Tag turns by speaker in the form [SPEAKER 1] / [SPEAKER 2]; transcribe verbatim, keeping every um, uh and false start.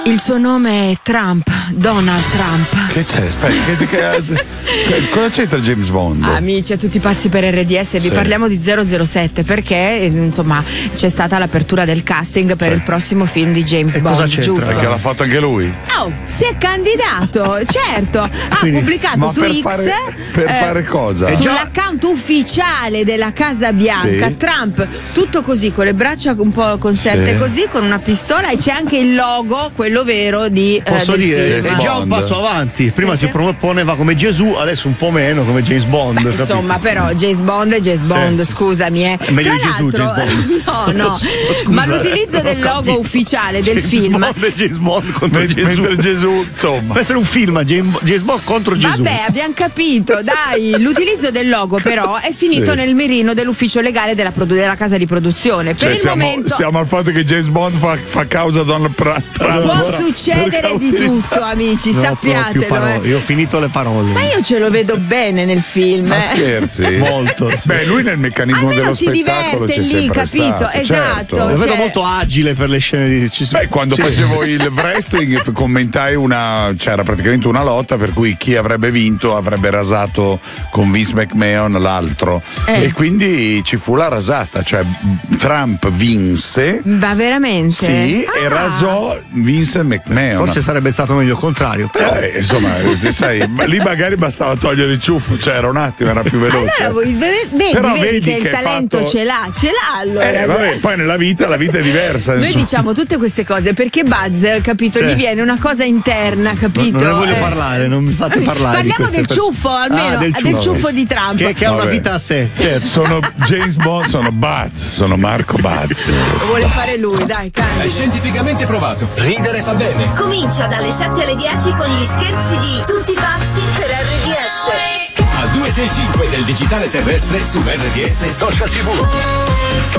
[SPEAKER 1] Il suo nome è Trump, Donald Trump.
[SPEAKER 2] Che c'è? Aspetta, che, che, che, cosa c'entra James Bond?
[SPEAKER 1] Amici, a tutti pazzi per R D S, vi sì. parliamo di zero zero sette perché insomma c'è stata l'apertura del casting per sì. il prossimo film di James
[SPEAKER 2] e
[SPEAKER 1] Bond,
[SPEAKER 2] cosa c'entra?
[SPEAKER 1] giusto?
[SPEAKER 2] Perché l'ha fatto anche lui?
[SPEAKER 1] Oh, si è candidato, certo. Ha Quindi, pubblicato su
[SPEAKER 2] per
[SPEAKER 1] X
[SPEAKER 2] fare, per eh, fare cosa?
[SPEAKER 1] Sull'account ufficiale della Casa Bianca, sì. Trump, tutto così, con le braccia un po' conserte sì. così, con una pistola, e c'è anche il logo, quello vero di
[SPEAKER 3] Posso
[SPEAKER 1] eh,
[SPEAKER 3] dire, è già un passo avanti. Prima
[SPEAKER 1] Perché?
[SPEAKER 3] si proponeva come Gesù, adesso un po' meno come James Bond.
[SPEAKER 1] Beh, insomma, però James Bond è James Bond, eh. scusami. Eh.
[SPEAKER 3] È meglio
[SPEAKER 1] Tra
[SPEAKER 3] di Gesù, James
[SPEAKER 1] Bond. No, no.
[SPEAKER 3] Scusa,
[SPEAKER 1] ma l'utilizzo
[SPEAKER 3] eh,
[SPEAKER 1] del logo
[SPEAKER 3] capito.
[SPEAKER 1] ufficiale del
[SPEAKER 3] James
[SPEAKER 1] film.
[SPEAKER 3] Bond e James Bond contro
[SPEAKER 2] mentre,
[SPEAKER 3] Gesù.
[SPEAKER 2] mentre Gesù, insomma.
[SPEAKER 3] Può essere un film, James, James Bond contro Gesù.
[SPEAKER 1] Vabbè, abbiamo capito, dai. L'utilizzo del logo, però, è finito sì. nel mirino dell'ufficio legale della, produ- della casa di produzione. Per
[SPEAKER 2] cioè,
[SPEAKER 1] il
[SPEAKER 2] siamo,
[SPEAKER 1] momento.
[SPEAKER 2] siamo al fatto che James Bond fa, fa causa a Donald Trump.
[SPEAKER 1] Può succedere di tutto, amici,
[SPEAKER 3] no,
[SPEAKER 1] sappiatelo.
[SPEAKER 3] Eh. Io ho finito le parole.
[SPEAKER 1] Ma io ce lo vedo bene nel film.
[SPEAKER 2] Ma
[SPEAKER 1] eh.
[SPEAKER 2] scherzi?
[SPEAKER 3] Molto.
[SPEAKER 2] Beh, lui nel meccanismo
[SPEAKER 1] Almeno
[SPEAKER 2] dello
[SPEAKER 1] si
[SPEAKER 2] spettacolo
[SPEAKER 1] diverte
[SPEAKER 2] c'è
[SPEAKER 1] lì,
[SPEAKER 2] sempre
[SPEAKER 1] capito?
[SPEAKER 2] stato,
[SPEAKER 1] Esatto.
[SPEAKER 2] certo.
[SPEAKER 3] Lo vedo
[SPEAKER 1] cioè...
[SPEAKER 3] molto agile per le scene di.
[SPEAKER 2] Beh, quando
[SPEAKER 3] sì.
[SPEAKER 2] facevo il wrestling commentai una. C'era praticamente una lotta per cui chi avrebbe vinto avrebbe rasato con Vince McMahon l'altro.
[SPEAKER 1] Eh.
[SPEAKER 2] E quindi ci fu la rasata, cioè Trump vinse.
[SPEAKER 1] Ma veramente?
[SPEAKER 2] Sì,
[SPEAKER 1] ah.
[SPEAKER 2] e rasò Vince McMahon.
[SPEAKER 3] Forse sarebbe stato meglio il contrario. Però.
[SPEAKER 2] Eh, insomma, sai, lì magari bastava togliere il ciuffo, cioè era un attimo, era più veloce.
[SPEAKER 1] Allora, vedi, vedi,
[SPEAKER 2] Però
[SPEAKER 1] vedi
[SPEAKER 2] vedi
[SPEAKER 1] che il
[SPEAKER 2] che
[SPEAKER 1] talento
[SPEAKER 2] fatto...
[SPEAKER 1] ce l'ha, ce l'ha allora.
[SPEAKER 2] Eh, vabbè, poi nella vita la vita è diversa.
[SPEAKER 1] Noi
[SPEAKER 2] insomma.
[SPEAKER 1] diciamo tutte queste cose perché Buzz, capito,
[SPEAKER 3] Sì.
[SPEAKER 1] gli viene una cosa interna, capito?
[SPEAKER 3] Non ne voglio
[SPEAKER 1] Eh.
[SPEAKER 3] parlare, non mi fate parlare.
[SPEAKER 1] Parliamo
[SPEAKER 3] di
[SPEAKER 1] del
[SPEAKER 3] pers-
[SPEAKER 1] ciuffo, almeno
[SPEAKER 3] ah, del ciuffo,
[SPEAKER 1] del ciuffo di Trump.
[SPEAKER 3] Che, che ha una
[SPEAKER 2] Vabbè.
[SPEAKER 3] vita a sé. Certo.
[SPEAKER 2] Sono James Bond, sono Buzz, sono Marco Buzz.
[SPEAKER 1] Lo vuole fare lui, dai,
[SPEAKER 4] È
[SPEAKER 1] Candido.
[SPEAKER 4] scientificamente provato. Ridere fa bene.
[SPEAKER 5] Comincia dalle sette alle dieci con gli scherzi di Tutti pazzi per R D S.
[SPEAKER 4] Al duecentosessantacinque del digitale terrestre su R D S Social tivù.